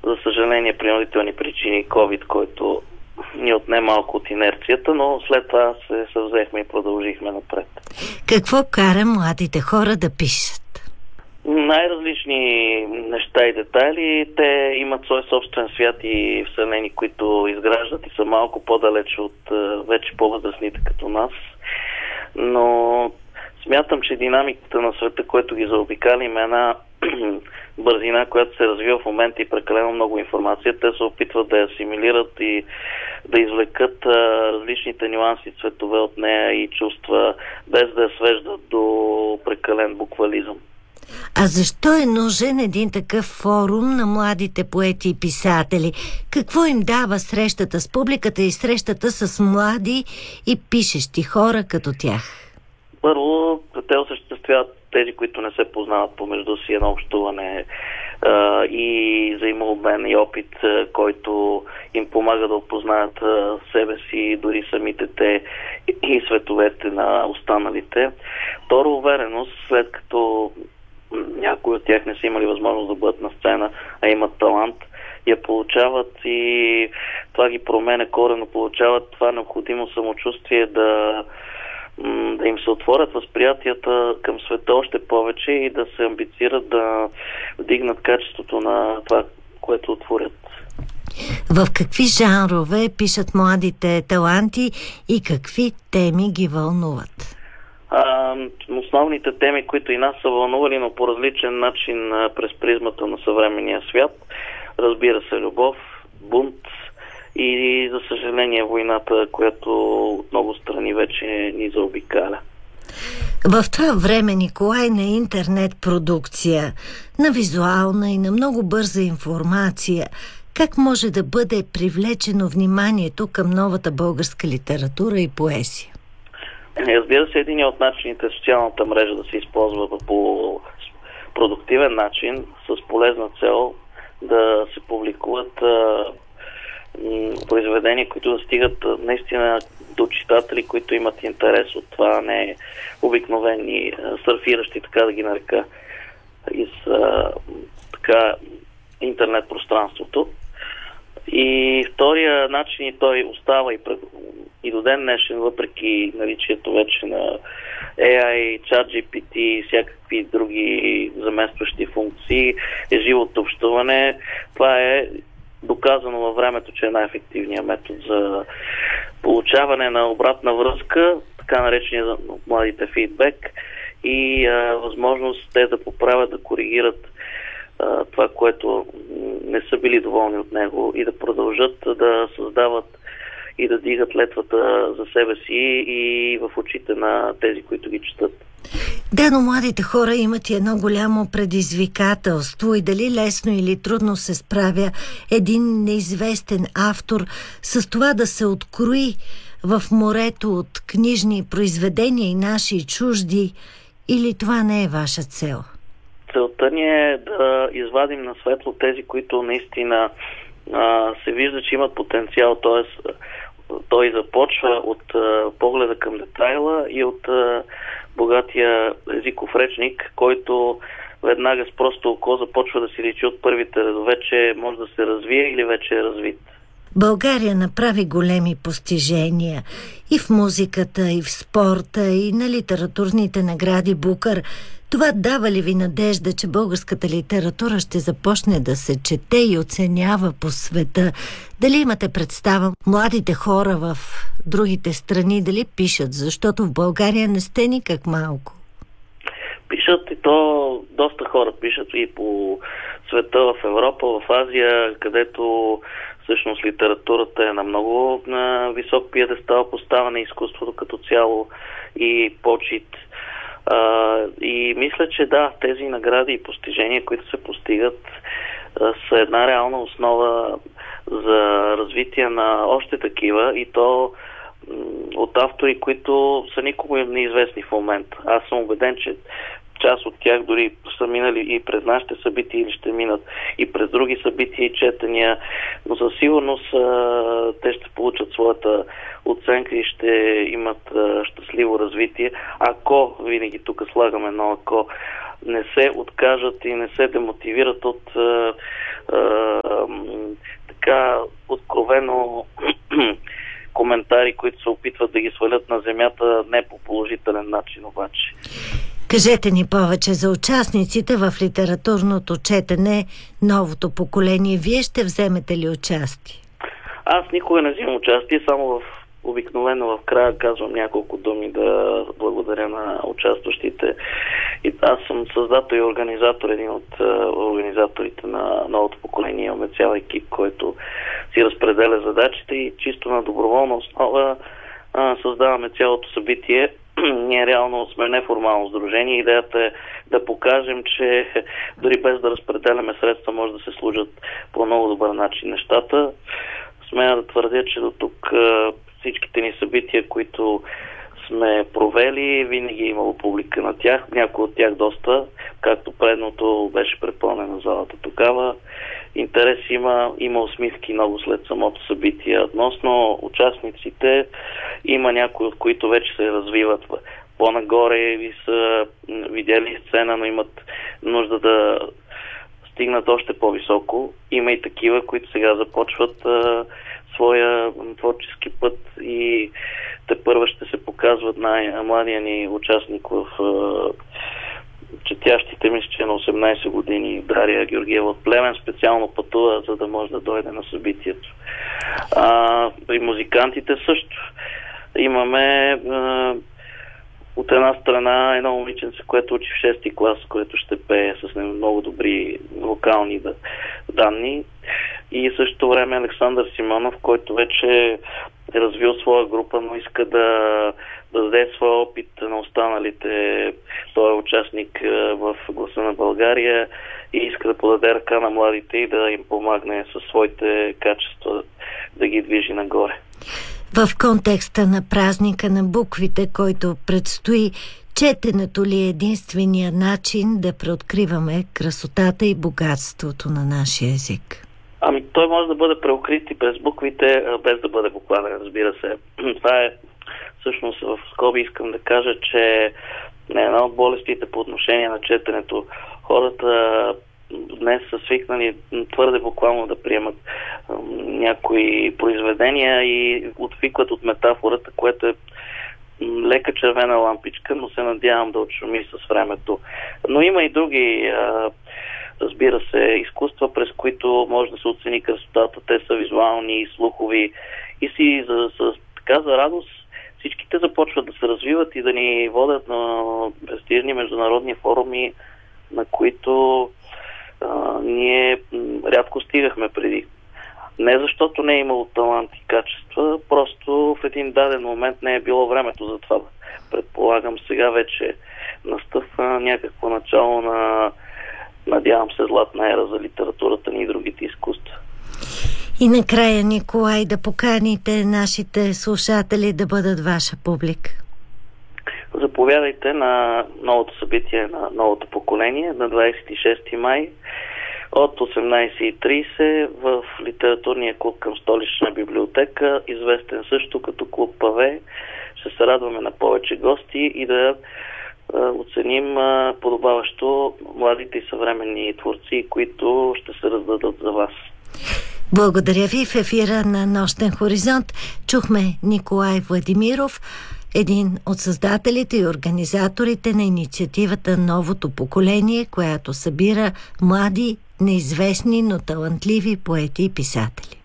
За съжаление, принудителни причини COVID, който ни отне малко от инерцията, но след това се съвзехме и продължихме напред. Какво кара младите хора да пишат? Най-различни неща и детайли. Те имат свой собствен свят и вселени, които изграждат и са малко по-далеч от вече по-възрастните като нас. Но смятам, че динамиката на света, който ги заобикаля, има една бързина, която се развива в момента и прекалено много информация. Те се опитват да я асимилират и да извлекат различните нюанси, цветове от нея и чувства, без да я свеждат до прекален буквализъм. А защо е нужен един такъв форум на младите поети и писатели? Какво им дава срещата с публиката и срещата с млади и пишещи хора като тях? Първо, те осъществяват тези, които не се познават помежду си, едно общуване и взаимообмен и опит, който им помага да опознаят себе си, дори самите те и световете на останалите. Второ, увереност, след като някои от тях не са имали възможност да бъдат на сцена, а имат талант, я получават и това ги променя коренно, получават това необходимо самочувствие да им се отворят възприятията към света още повече и да се амбицират да вдигнат качеството на това, което отворят. В какви жанрове пишат младите таланти и какви теми ги вълнуват? Основните теми, които и нас са вълнували, но по различен начин през призмата на съвременния свят, разбира се, любов, бунт и, за съжаление, войната, която от много страни вече ни заобикаля. В това време, Николай, на интернет продукция, на визуална и на много бърза информация, как може да бъде привлечено вниманието към новата българска литература и поезия? Разбира се, един от начините социалната мрежа да се използва по продуктивен начин, с полезна цел да се публикуват произведения, които да стигат наистина до читатели, които имат интерес от това, не обикновени сърфиращи, така да ги нарека, из интернет пространството. И втория начин, и той остава и до ден днешен, въпреки наличието вече на AI, ChatGPT и всякакви други заместващи функции, е живото общуване. Това е доказано във времето, че е най-ефективният метод за получаване на обратна връзка, така наречения за младите фидбек и възможност те да поправят, да коригират това, което не са били доволни от него и да продължат да създават и да дигат летвата за себе си и в очите на тези, които ги четат. Да, но младите хора имат и едно голямо предизвикателство и дали лесно или трудно се справя един неизвестен автор с това да се открои в морето от книжни произведения и наши и чужди, или това не е ваша цел? Целта ни е да извадим на светло тези, които наистина се вижда, че имат потенциал, т.е. той започва от погледа към детайла и от богатия езиков речник, който веднага с просто око започва да си личи от първите редове, че може да се развие или вече е развит. България направи големи постижения и в музиката, и в спорта, и на литературните награди Букър. Това дава ли ви надежда, че българската литература ще започне да се чете и оценява по света? Дали имате представа младите хора в другите страни дали пишат? Защото в България не сте никак малко. Пишат и то доста хора пишат и по света, в Европа, в Азия, където всъщност литературата е на много висок пиедестал, поставяне изкуството като цяло и почит. И мисля, че да, тези награди и постижения, които се постигат, са една реална основа за развитие на още такива и то от автори, които са никому неизвестни в момента. Аз съм убеден, че част от тях дори са минали и през нашите събития или ще минат и през други събития и четения, но със сигурност те ще получат своята оценка и ще имат щастливо развитие, ако, винаги тук слагаме едно ако, не се откажат и не се демотивират от така откровено коментари, които се опитват да ги свалят на земята, не по положителен начин обаче. Кажете ни повече за участниците в литературното четене новото поколение. Вие ще вземете ли участие? Аз никога не взимам участие, само обикновено в края казвам няколко думи да благодаря на участващите. И аз съм създател и организатор, един от организаторите на новото поколение. Имаме цял екип, който си разпределя задачите и чисто на доброволна основа създаваме цялото събитие. Ние реално сме неформално сдружение. Идеята е да покажем, че дори без да разпределяме средства, може да се служат по много добър начин нещата. Смея да твърдя, че до тук всичките ни събития, които сме провели, винаги е имало публика на тях. Някои от тях доста, както предното беше препълнена залата тогава. Интерес има усмивки много след самото събитие. Относно участниците, има някои, от които вече се развиват по-нагоре и са видяли сцена, но имат нужда да стигнат още по-високо. Има и такива, които сега започват своя творчески път и тепърва ще се показват най-младия ни участник в четящите, мисля, че на 18 години, Дария Георгиева от Плевен, специално пътува, за да може да дойде на събитието. И музикантите също. Имаме от една страна едно момиченце, което учи в 6-ти клас, което ще пее с много добри вокални данни. И същото време Александър Симонов, който вече е развил своя група, но иска да даде своя опит на останалите. Той е участник в Гласа на България и иска да подаде ръка на младите и да им помогне със своите качества да ги движи нагоре. В контекста на празника на буквите, който предстои, четенето ли е единствения начин да преоткриваме красотата и богатството на нашия език? Той може да бъде преоткрит и през буквите, без да бъде буквален, разбира се. Това е всъщност в скоби искам да кажа, че една от болестите по отношение на четенето. Хората днес са свикнали твърде буквално да приемат някои произведения и отвикват от метафората, което е лека червена лампичка, но се надявам да отшуми с времето. Но има и други, разбира се, изкуства, през които може да се оцени красотата. Те са визуални, слухови и за радост всичките започват да се развиват и да ни водят на престижни международни форуми, на които ние рядко стигахме преди. Не защото не е имало талант и качества, просто в един даден момент не е било времето за това. Предполагам, сега вече настъпва някакво начало на, надявам се, златна ера за литературата ни и другите изкуства. И накрая, Николай, да поканите нашите слушатели да бъдат ваша публика. Заповядайте на новото събитие на новото поколение на 26 май от 18:30 в литературния клуб към Столична библиотека, известен също като клуб Паве. Ще се радваме на повече гости и да оценим подобаващо младите и съвременни творци, които ще се раздадат за вас. Благодаря ви. В ефира на Нощен хоризонт чухме Николай Владимиров, един от създателите и организаторите на инициативата Новото поколение, която събира млади, неизвестни, но талантливи поети и писатели.